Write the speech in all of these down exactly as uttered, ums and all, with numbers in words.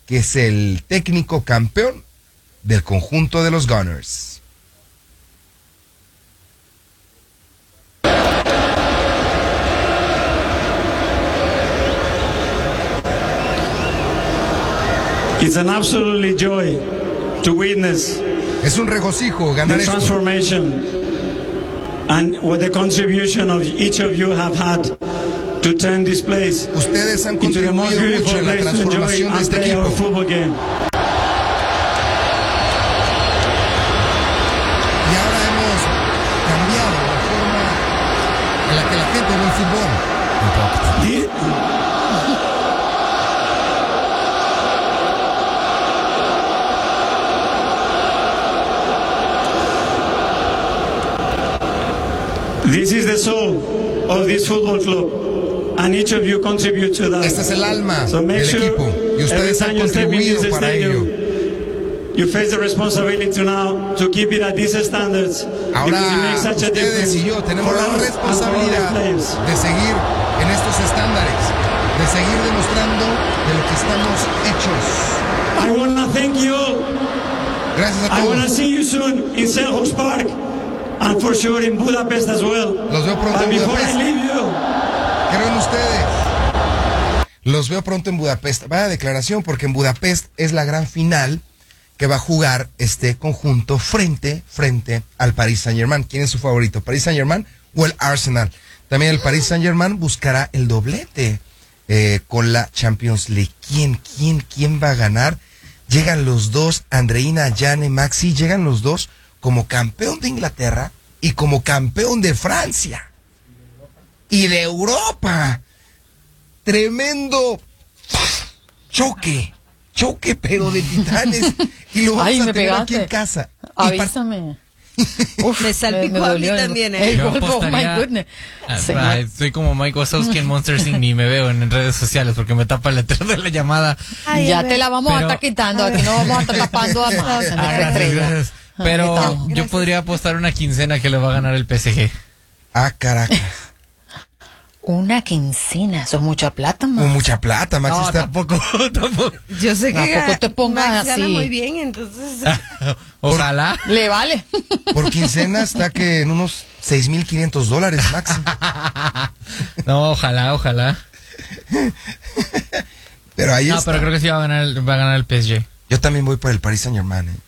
que es el técnico campeón del conjunto de los Gunners. It's an absolutely joy to witness es un regocijo ganar the transformation and what the contribution of each of you have had to turn this place Ustedes han into the most contribuido beautiful mucho en la place to enjoy transformación de and este play our equipo. football game. Y ahora hemos cambiado la forma en la que la gente ve el fútbol. Un poco. The- This is the soul of this football club, and each of you contribute to that. Este es el alma So make del sure equipo y every ustedes han time you step into contribuido this para ello. stadium, you face the responsibility now to keep it at these standards, because you Ahora make such a ustedes difference y yo tenemos for la us and for responsabilidad other players. de seguir en estos estándares, de seguir demostrando de lo que estamos hechos. I want to thank you all. Gracias a I want to todos. see you soon in Selhurst Park, and for sure in Budapest as well. Los veo pronto But en before Budapest. I leave you, Creo en ustedes. Los veo pronto en Budapest. Vaya declaración, porque en Budapest es la gran final que va a jugar este conjunto frente, frente al Paris Saint-Germain. ¿Quién es su favorito? ¿Paris Saint-Germain o el Arsenal? También el Paris Saint-Germain buscará el doblete eh, con la Champions League. ¿Quién, quién, quién va a ganar? Llegan los dos, Andreina, Jane, Maxi, llegan los dos como campeón de Inglaterra y como campeón de Francia. Y de Europa. Tremendo choque. Choque, pero de titanes. Y lo vamos Ay, a me tener aquí pegaste. en casa. Y par- Avísame. Uf, me salpicó me a mí dolió el- también, ¿eh? el Yo golpe, oh my apostaría- goodness. Ah, Sí, ah, no. soy como Mike Wazowski en Monsters Inc. Ni me veo en, en redes sociales porque me tapa el letrero de la llamada. Ay, a ya ver. te la vamos Pero- a estar quitando, aquí no vamos a estar tapando a más. Ah, nuestra gracias, estrella. gracias. Ahí Pero estamos. yo podría apostar una quincena que le va a ganar el P S G. Ah, Caracas. Una quincena, eso es mucha plata, man. Con mucha plata, Max. No, está... tampoco, tampoco. Yo sé que Tampoco te pongas Max gana así. muy bien, entonces Ojalá. Le vale. Por quincena está que en unos seis mil quinientos dólares, Max. No, ojalá, ojalá. Pero ahí No, está. pero creo que sí va a ganar, el- va a ganar el P S G. Yo también voy por el Paris Saint-Germain. ¿eh?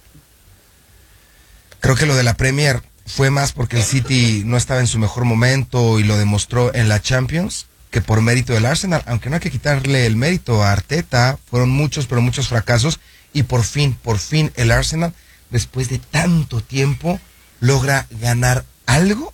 Creo que lo de la Premier fue más porque el City no estaba en su mejor momento y lo demostró en la Champions que por mérito del Arsenal, aunque no hay que quitarle el mérito a Arteta, fueron muchos, pero muchos fracasos, y por fin, por fin el Arsenal, después de tanto tiempo, logra ganar algo,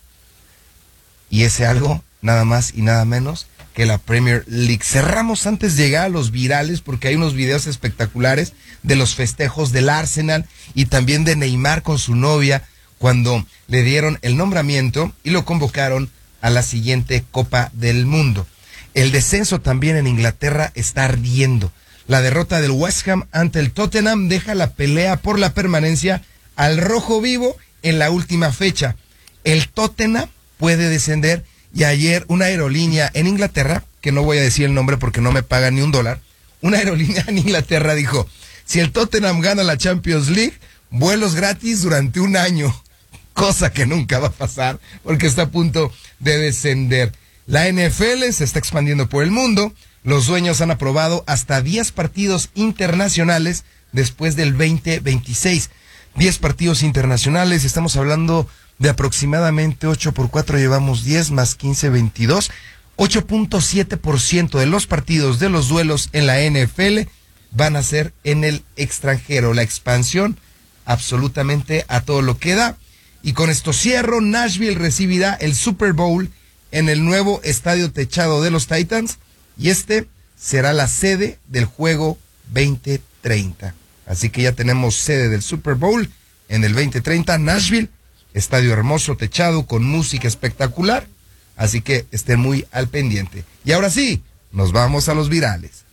y ese algo, nada más y nada menos que la Premier League. Cerramos antes de llegar a los virales, porque hay unos videos espectaculares de los festejos del Arsenal y también de Neymar con su novia, cuando le dieron el nombramiento y lo convocaron a la siguiente Copa del Mundo. El descenso también en Inglaterra está ardiendo. La derrota del West Ham ante el Tottenham deja la pelea por la permanencia al rojo vivo en la última fecha. El Tottenham puede descender y ayer una aerolínea en Inglaterra, que no voy a decir el nombre porque no me pagan ni un dólar, una aerolínea en Inglaterra dijo, si el Tottenham gana la Champions League, vuelos gratis durante un año. Cosa que nunca va a pasar porque está a punto de descender. La N F L se está expandiendo por el mundo. Los dueños han aprobado hasta diez partidos internacionales después del veinte veintiséis. diez partidos internacionales, estamos hablando de aproximadamente ocho por cuatro, llevamos diez más quince, veintidós. ocho punto siete por ciento de los partidos de los duelos en la N F L van a ser en el extranjero. La expansión absolutamente a todo lo que da. Y con esto cierro, Nashville recibirá el Super Bowl en el nuevo estadio techado de los Titans y este será la sede del juego veinte treinta. Así que ya tenemos sede del Super Bowl en el veinte treinta, Nashville, estadio hermoso, techado, con música espectacular, así que estén muy al pendiente. Y ahora sí, nos vamos a los virales.